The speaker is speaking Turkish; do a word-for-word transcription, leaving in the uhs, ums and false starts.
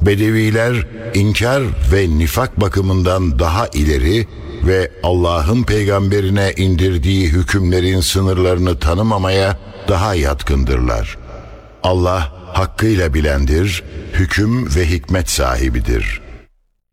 Bedeviler inkar ve nifak bakımından daha ileri ve Allah'ın peygamberine indirdiği hükümlerin sınırlarını tanımamaya daha yatkındırlar. Allah hakkıyla bilendir, hüküm ve hikmet sahibidir.